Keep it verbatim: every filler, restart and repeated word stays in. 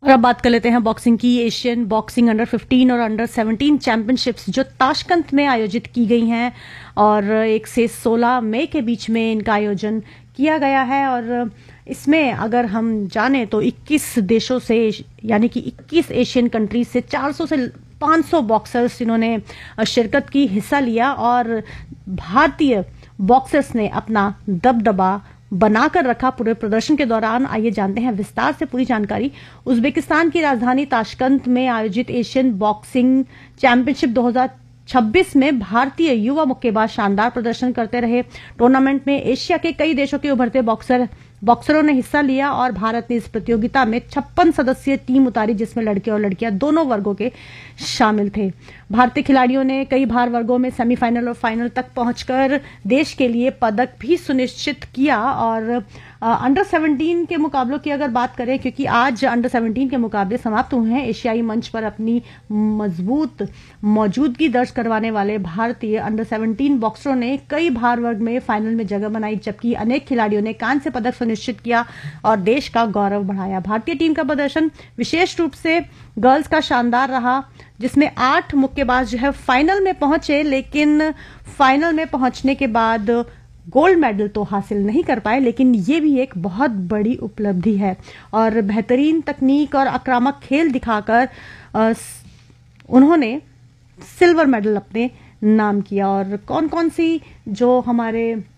और अब बात कर लेते हैं बॉक्सिंग की। एशियन बॉक्सिंग अंडर फिफ्टीन और अंडर सेवनटीन चैंपियनशिप्स जो ताशकंद में आयोजित की गई हैं और एक से सोलह मई के बीच में इनका आयोजन किया गया है। और इसमें अगर हम जानें तो इक्कीस देशों से यानी कि इक्कीस एशियन कंट्रीज से चार सौ से पाँच सौ बॉक्सर्स इन्होंने शिरकत की, हिस्सा लिया और भारतीय बॉक्सर्स ने अपना दबदबा बनाकर रखा पूरे प्रदर्शन के दौरान। आइए जानते हैं विस्तार से पूरी जानकारी। उज्बेकिस्तान की राजधानी ताशकंद में आयोजित एशियन बॉक्सिंग चैंपियनशिप दो हज़ार छब्बीस में भारतीय युवा मुक्केबाज शानदार प्रदर्शन करते रहे। टूर्नामेंट में एशिया के कई देशों के उभरते बॉक्सर बॉक्सरों ने हिस्सा लिया और भारत ने इस प्रतियोगिता में छप्पन सदस्यीय टीम उतारी, जिसमें लड़के और लड़कियां दोनों वर्गों के शामिल थे। भारतीय खिलाड़ियों ने कई भार वर्गों में सेमीफाइनल और फाइनल तक पहुंचकर देश के लिए पदक भी सुनिश्चित किया। और अंडर सेवनटीन के मुकाबलों की अगर बात करें, क्योंकि आज अंडर सेवनटीन के मुकाबले समाप्त हुए हैं, एशियाई मंच पर अपनी मजबूत मौजूदगी दर्ज करवाने वाले भारतीय अंडर सेवनटीन बॉक्सरों ने कई भार वर्ग में फाइनल में जगह बनाई, जबकि अनेक खिलाड़ियों ने कांस्य पदक निश्चित किया और देश का गौरव बढ़ाया। भारतीय टीम का प्रदर्शन विशेष रूप से गर्ल्स का शानदार रहा, जिसमें आठ मुक्केबाज जो है फाइनल में पहुंचे, लेकिन फाइनल में पहुंचने के बाद गोल्ड मेडल तो हासिल नहीं कर पाए, लेकिन ये भी एक बहुत बड़ी उपलब्धि है। और बेहतरीन तकनीक और आक्रामक खेल दिखाकर उन्होंने सिल्वर मेडल अपने नाम किया। और कौन कौन सी जो हमारे